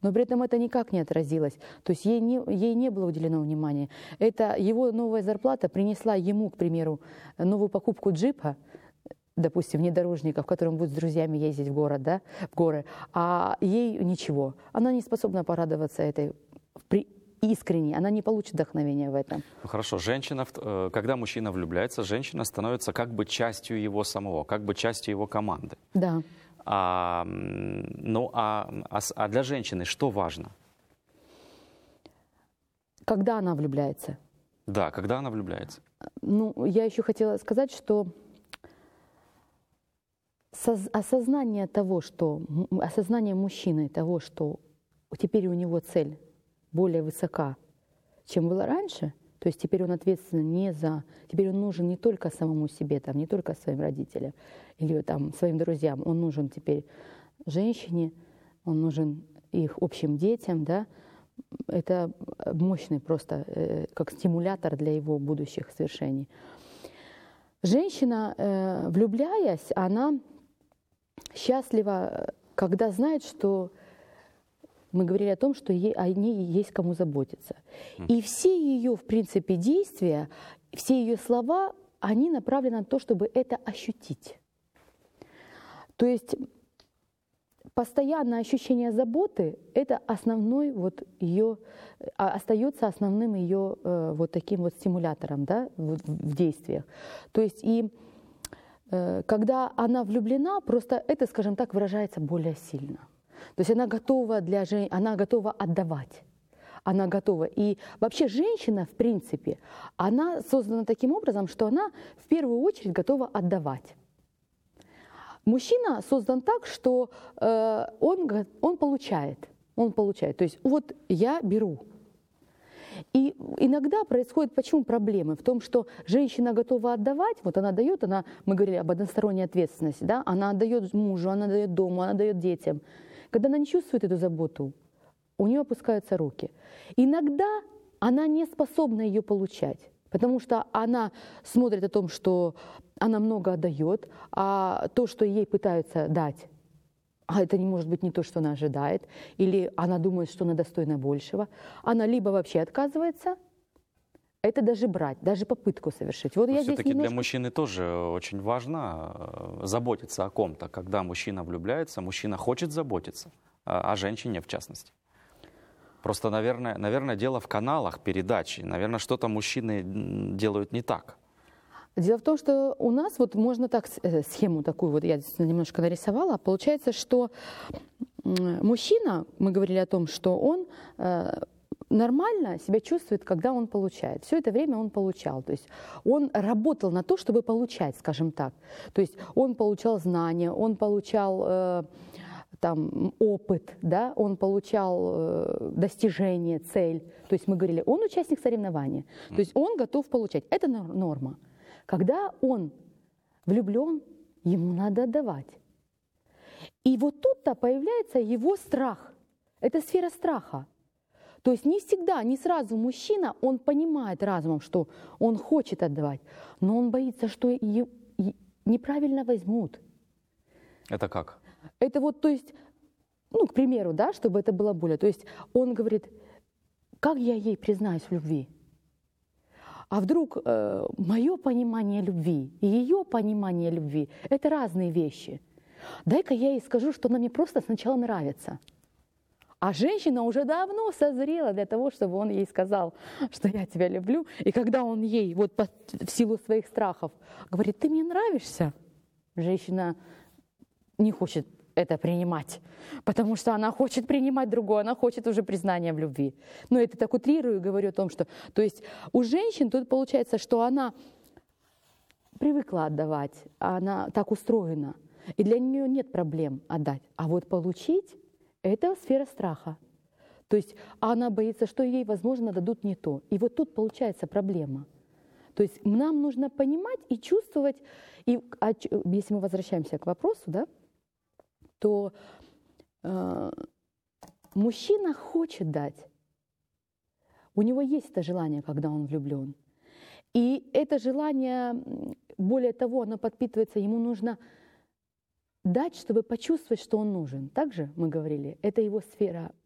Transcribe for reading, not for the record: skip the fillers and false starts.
но при этом это никак не отразилось. То есть ей не было уделено внимания. Это его новая зарплата принесла ему, к примеру, новую покупку джипа, допустим, внедорожника, в котором будет с друзьями ездить в город, да, в горы, а ей ничего. Она не способна порадоваться этой искренне, она не получит вдохновения в этом. Ну, хорошо, женщина, когда мужчина влюбляется, женщина становится как бы частью его самого, как бы частью его команды. Да. А для женщины что важно? Когда она влюбляется? Да, когда она влюбляется. Ну, я еще хотела сказать, что осознание мужчины того, что теперь у него цель более высока, чем было раньше, то есть теперь он ответственен теперь он нужен не только самому себе, там, не только своим родителям или там, своим друзьям, он нужен теперь женщине, он нужен их общим детям, да, это мощный просто как стимулятор для его будущих свершений. Женщина, влюбляясь, она счастлива, когда знает, что мы говорили о том, что о ней есть кому заботиться. И все ее, в принципе, действия, все ее слова, они направлены на то, чтобы это ощутить. То есть постоянное ощущение заботы – это основной остается основным ее вот таким вот стимулятором, да, в действиях. То есть и когда она влюблена, просто это, скажем так, выражается более сильно. То есть она готова отдавать. Она готова. И вообще женщина, в принципе, она создана таким образом, что она в первую очередь готова отдавать. Мужчина создан так, что он получает. То есть вот я беру. И иногда происходит, почему проблемы? В том, что женщина готова отдавать, вот она дает, мы говорили об односторонней ответственности, да? Она отдает мужу, она дает дому, она дает детям. Когда она не чувствует эту заботу, у нее опускаются руки. Иногда она не способна ее получать, потому что она смотрит о том, что она много отдает, а то, что ей пытаются дать, это не может быть не то, что она ожидает, или она думает, что она достойна большего. Она либо вообще отказывается, это даже брать, даже попытку совершить. Вот все-таки для мужчины тоже очень важно заботиться о ком-то. Когда мужчина влюбляется, мужчина хочет заботиться о женщине в частности. Просто, наверное, дело в каналах передачи. Наверное, что-то мужчины делают не так. Дело в том, что у нас, вот можно так, схему такую, вот я здесь немножко нарисовала, получается, что мужчина, мы говорили о том, что он нормально себя чувствует, когда он получает. Все это время он получал. То есть он работал на то, чтобы получать, скажем так. То есть он получал знания, он получал опыт, да? Он получал достижение, цель. То есть мы говорили, он участник соревнования. То есть он готов получать. Это норма. Когда он влюблен, ему надо отдавать. И вот тут-то появляется его страх. Это сфера страха. То есть не всегда, не сразу мужчина, он понимает разумом, что он хочет отдавать, но он боится, что неправильно возьмут. Это как? Это вот, то есть, к примеру, да, чтобы это было более. То есть он говорит, как я ей признаюсь в любви? А вдруг мое понимание любви и ее понимание любви – это разные вещи. Дай-ка я ей скажу, что она мне просто сначала нравится. А женщина уже давно созрела для того, чтобы он ей сказал, что я тебя люблю. И когда он ей вот в силу своих страхов говорит, ты мне нравишься, женщина не хочет это принимать, потому что она хочет принимать другое, она хочет уже признания в любви. Но это так утрирую, говорю о том, что... То есть у женщин тут получается, что она привыкла отдавать, она так устроена, и для нее нет проблем отдать. А вот получить – это сфера страха. То есть она боится, что ей, возможно, дадут не то. И вот тут получается проблема. То есть нам нужно понимать и чувствовать, и если мы возвращаемся к вопросу, да, то мужчина хочет дать. У него есть это желание, когда он влюблен. И это желание, более того, оно подпитывается, ему нужно дать, чтобы почувствовать, что он нужен. Также мы говорили, это его сфера